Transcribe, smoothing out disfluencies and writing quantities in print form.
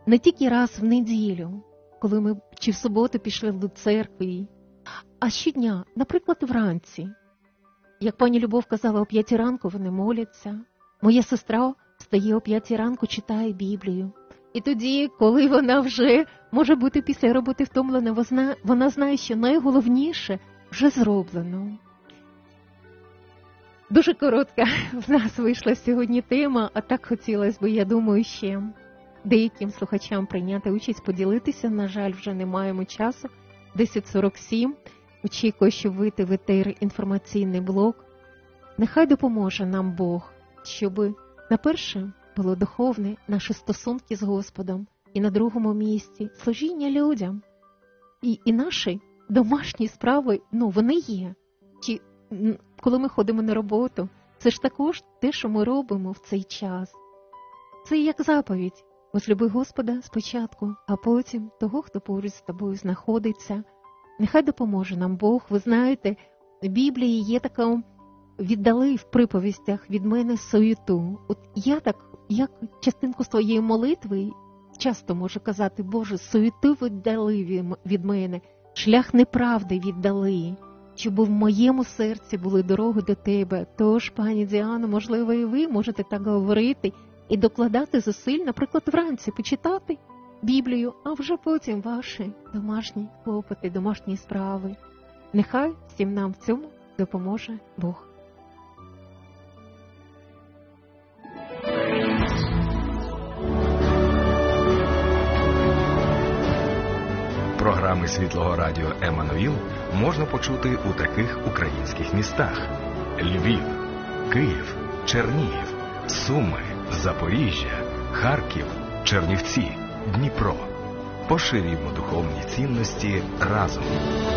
не тільки раз в неділю, коли ми чи в суботу пішли до церкви, а щодня, наприклад, вранці. Як пані Любов казала, о 5 ранку вони моляться. Моя сестра встає о 5 ранку, читає Біблію. І тоді, коли вона вже, може бути, після роботи втомлена, вона знає, що найголовніше вже зроблено. Дуже коротка в нас вийшла сьогодні тема, а так хотілося б, я думаю, ще деяким слухачам прийняти участь, поділитися. На жаль, вже не маємо часу. 10:47. Очікую, щоб вийти в етер інформаційний блок. Нехай допоможе нам Бог, щоб на перше було духовне наші стосунки з Господом, і на другому місці служіння людям. І наші домашні справи, вони є. Коли ми ходимо на роботу, це ж також те, що ми робимо в цей час. Це як заповідь. Возлюби Господа спочатку, а потім того, хто поруч з тобою знаходиться. Нехай допоможе нам Бог. Ви знаєте, в Біблії є така, віддали в приповістях від мене суєту. От я так, як частинку своєї молитви, часто можу казати, Боже, суєту віддали від мене, шлях неправди віддали, щоб в моєму серці були дороги до Тебе. Тож, пані Діано, можливо, і ви можете так говорити і докладати зусиль, наприклад, вранці почитати Біблію, а вже потім ваші домашні клопоти, домашні справи. Нехай всім нам в цьому допоможе Бог. Програми Світлого Радіо «Еммануїл» можна почути у таких українських містах: Львів, Київ, Чернігів, Суми, Запоріжжя, Харків, Чернівці, Дніпро. Поширюємо духовні цінності разом.